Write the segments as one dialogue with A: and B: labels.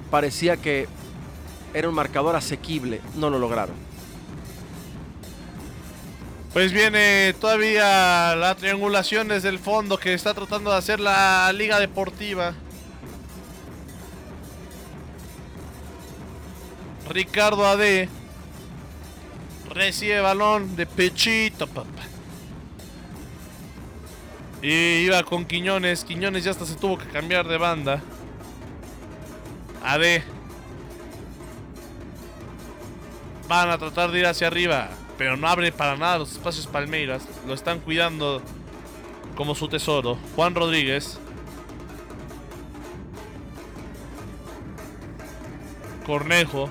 A: parecía que era un marcador asequible. No lo lograron.
B: Pues viene todavía la triangulación desde el fondo que está tratando de hacer la Liga Deportiva. Ricardo Ade recibe balón de pechito, papá. Y iba con Quiñones. Quiñones ya hasta se tuvo que cambiar de banda. Ade. Van a tratar de ir hacia arriba, pero no abre para nada los espacios Palmeiras. Lo están cuidando como su tesoro. Juan Rodríguez. Cornejo.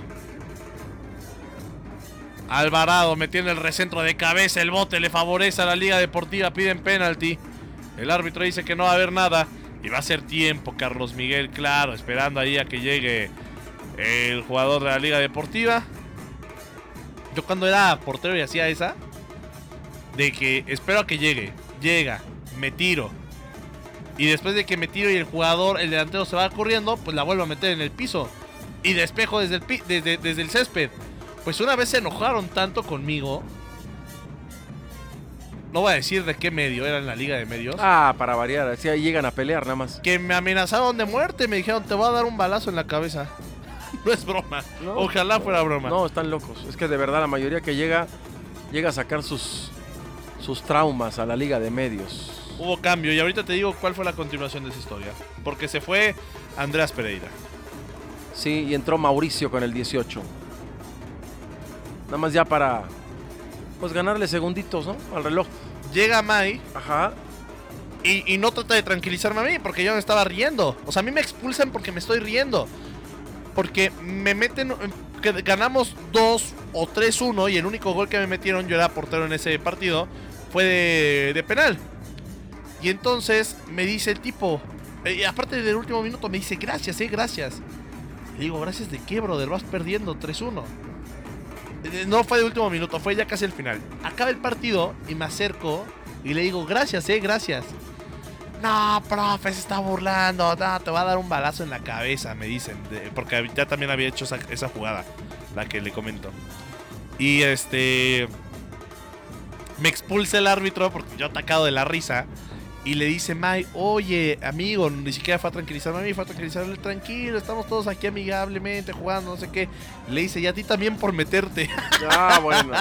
B: Alvarado metiendo el recentro de cabeza. El bote le favorece a la Liga Deportiva. Piden penalti. El árbitro dice que no va a haber nada. Y va a ser tiempo, Carlos Miguel, claro. Esperando ahí a que llegue el jugador de la Liga Deportiva. Yo cuando era portero y hacía esa, de que espero a que llegue. Llega, me tiro. Y después de que me tiro y el jugador, el delantero se va corriendo, pues la vuelvo a meter en el piso. Y despejo desde el césped. Pues una vez se enojaron tanto conmigo. No voy a decir de qué medio, era en la Liga de Medios.
A: Ah, para variar, así ahí llegan a pelear nada más.
B: Que me amenazaron de muerte, me dijeron, te voy a dar un balazo en la cabeza. No es broma, no, ojalá fuera broma.
A: No, están locos, es que de verdad la mayoría que llega a sacar sus traumas a la Liga de Medios.
B: Hubo cambio y ahorita te digo cuál fue la continuación de esa historia. Porque se fue Andreas Pereira.
A: Sí, y entró Mauricio con el 18. Nada más ya para, pues, ganarle segunditos, ¿no? Al reloj.
B: Llega Mai.
A: Ajá.
B: Y no trata de tranquilizarme a mí, porque yo me estaba riendo. O sea, a mí me expulsan porque me estoy riendo. Porque me meten, que ganamos 2 o 3-1 y el único gol que me metieron, yo era portero en ese partido, fue de penal. Y entonces me dice el tipo, aparte del último minuto, me dice, gracias, gracias. Le digo, ¿gracias de qué, brother? Vas perdiendo 3-1. No fue de último minuto, fue ya casi el final. Acaba el partido y me acerco y le digo, gracias, gracias. No, profe, se está burlando. No, te va a dar un balazo en la cabeza, me dicen. Porque ya también había hecho esa jugada, la que le comento. Y me expulsa el árbitro porque yo atacado de la risa. Y le dice Mai, oye, amigo, ni siquiera fue a tranquilizarme a mí, fue a tranquilizarle, tranquilo, estamos todos aquí amigablemente jugando, no sé qué. Le dice, y a ti también por meterte.
A: Ah, bueno.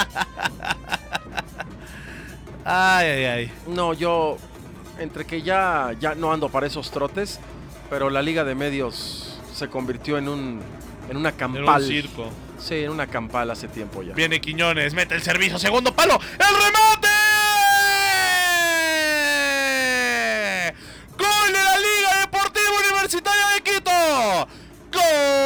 B: Ay.
A: No, yo, entre que ya no ando para esos trotes, pero la Liga de Medios se convirtió en una campal.
B: En un circo.
A: Sí, en una campal hace tiempo ya.
B: Viene Quiñones, mete el servicio, segundo palo, ¡el remate! ¡Gol de la Liga Deportiva Universitaria de Quito! ¡Gol!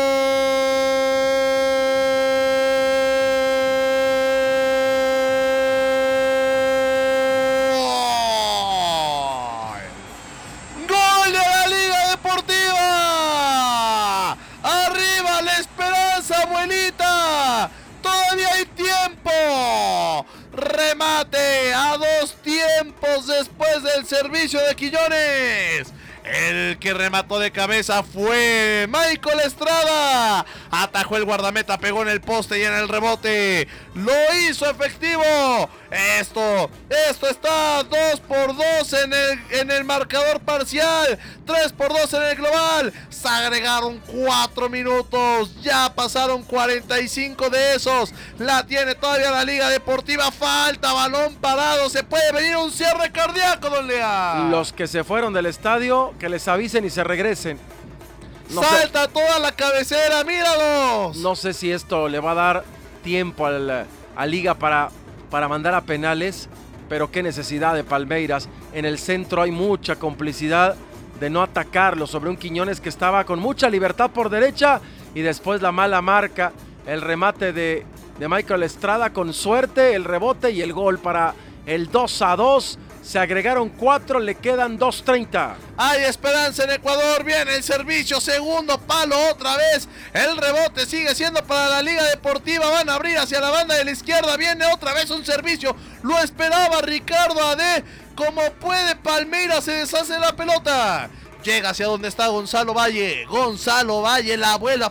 B: ¡Gol de la Liga Deportiva! ¡Arriba la esperanza, abuelita! ¡Todavía hay tiempo! ¡Remate a 2 tiempos después del servicio de Quiñones! El que remató de cabeza fue Michael Estrada. Atajó el guardameta, pegó en el poste y en el rebote. Lo hizo efectivo. Esto está 2-2 en el marcador parcial. 3-2 en el global. Se agregaron 4 minutos. Ya pasaron 45 de esos. La tiene todavía la Liga Deportiva. Falta balón parado. Se puede venir un cierre cardíaco, don Lea.
A: Los que se fueron del estadio, que les avisen y se regresen.
B: Salta toda la cabecera, míralos.
A: No sé si esto le va a dar tiempo a Liga para mandar a penales, pero qué necesidad de Palmeiras. En el centro hay mucha complicidad de no atacarlo sobre un Quiñones que estaba con mucha libertad por derecha y después la mala marca, el remate de Michael Estrada con suerte, el rebote y el gol para el 2-2. Se agregaron 4, le quedan 2:30.
B: Hay esperanza en Ecuador, viene el servicio, segundo palo otra vez. El rebote sigue siendo para la Liga Deportiva, van a abrir hacia la banda de la izquierda, viene otra vez un servicio. Lo esperaba Ricardo Ade, como puede Palmeiras se deshace la pelota. Llega hacia donde está Gonzalo Valle, la abuela